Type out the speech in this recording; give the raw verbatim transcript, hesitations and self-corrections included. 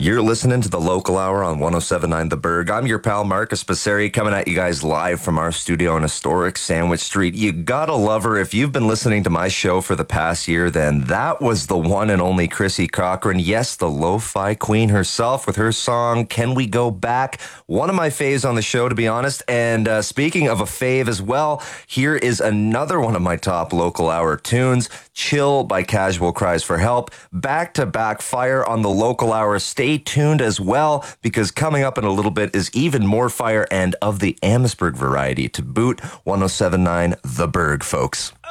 You're listening to the Local Hour on one oh seven point nine The Berg. I'm your pal Marcus Passeri, coming at you guys live from our studio on historic Sandwich Street. You gotta love her. If you've been listening to my show for the past year, then that was the one and only Chrissy Cochran. Yes, the lo-fi queen herself with her song, Can We Go Back? One of my faves on the show, to be honest. And uh, speaking of a fave as well, here is another one of my top Local Hour tunes, Chill by Casual Cries for Help. Back-to-back fire on the Local Hour. Stay tuned as well, because coming up in a little bit is even more fire and of the Amherstburg variety to boot. one oh seven point nine The Berg, folks.